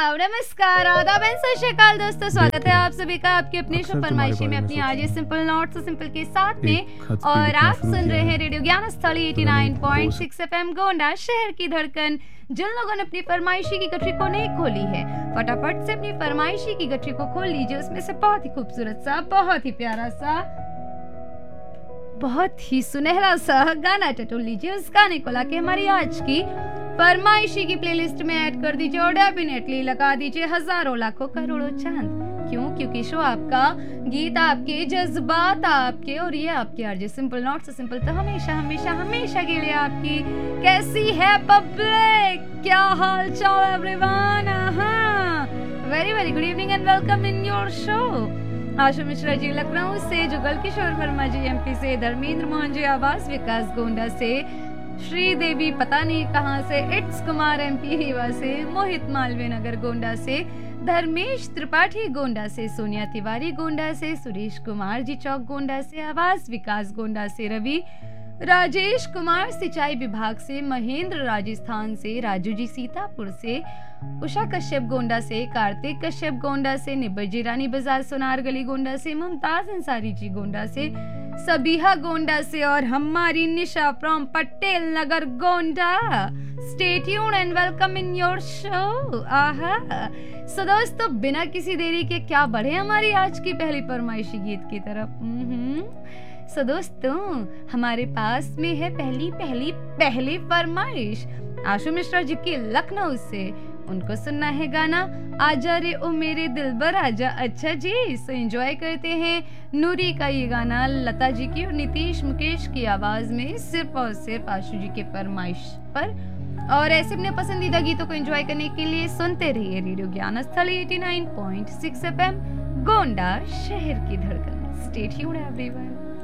नमस्कार, आदाब एंड सत श्री अकाल दोस्तों, स्वागत है आप सभी का आपके अपने शो फरमाइशी में अपनी आज सिंपल नॉट सो सिंपल के साथ में। और आप सुन रहे हैं रेडियो ज्ञान स्थली 89.6 FM गोंडा, शहर की धड़कन। जिन लोगों ने अपनी फरमाइशी की गठरी को नहीं खोली है, फटाफट से अपनी फरमाइशी की गठरी को खोल लीजिए। उसमें से बहुत ही खूबसूरत सा, बहुत ही प्यारा सा, बहुत ही सुनहरा सा गाना टटोल लीजिए। उस गाने को लाके हमारी आज की फरमाइशी की प्लेलिस्ट में ऐड कर दीजिए और डेफिनेटली लगा दीजिए हजारों लाखों करोड़ों चांद। क्यों? क्योंकि शो आपका, गीत आपके, जज्बात आपके, और ये आपके RJ simple not so simple तो हमेशा हमेशा हमेशा के लिए आपकी। कैसी है पब्लिक, क्या हाल चाल everyone? Very very good evening and welcome in your show. आशु मिश्रा जी लखनऊ से, जुगल किशोर वर्मा जी एमपी से, धर्मेंद्र मोहन जी आवास विकास गोंडा से, श्री देवी पता नहीं कहां से, इट्स कुमार एमपी रीवा से, मोहित मालवीय नगर गोंडा से, धर्मेश त्रिपाठी गोंडा से, सोनिया तिवारी गोंडा से, सुरेश कुमार जी चौक गोंडा से, आवास विकास गोंडा से, रवि राजेश कुमार सिंचाई विभाग से, महेंद्र राजस्थान से, राजू जी सीतापुर से, उषा कश्यप गोंडा से, कार्तिक कश्यप गोंडा से, निब्बर जी रानी बाजार सोनार गली गोंडा से, मुमताज अंसारी जी गोंडा से, सबीहा गोंडा से, और हमारी निशा from Patel Nagar Gonda. Stay tuned and welcome in your show. सो दोस्तों, बिना किसी देरी के क्या बढ़े हमारी आज की पहली फरमाइशी गीत की तरफ। सो दोस्तों, हमारे पास में है पहली फरमाइश आशु मिश्रा जी की लखनऊ से। उनको सुनना है गाना आजा रे ओ मेरे दिलबर आजा। अच्छा जी, सो एंजॉय करते हैं नूरी का ये गाना लता जी की और नीतीश मुकेश की आवाज में, सिर्फ और सिर्फ आशु जी के फरमाइश पर। और ऐसे अपने पसंदीदा गीतों को एंजॉय करने के लिए सुनते रहिए रेडियो ज्ञान स्थली 89.6 FM गोंडा, शहर की धड़कन। Stay tuned everyone.